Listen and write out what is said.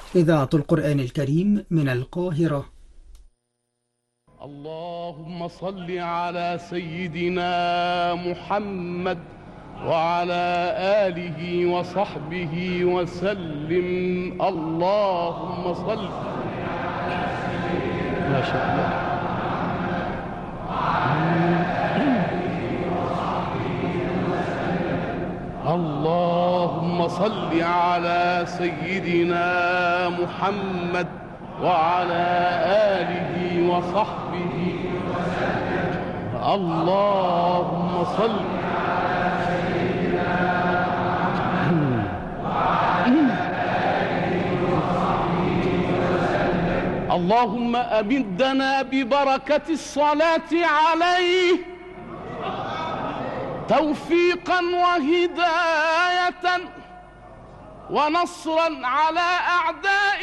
إذاعة القرآن الكريم من القاهرة. اللهم صل على سيدنا محمد وعلى آله وصحبه وسلم. اللهم صل. ما شاء الله. اللهم صل على سيدنا محمد وعلى آله وصحبه وسلم. اللهم صل على سيدنا محمد وعلى آله وصحبه وسلم. اللهم أمدنا ببركة الصلاة عليه توفيقا وهداية ونصرا على أعدائه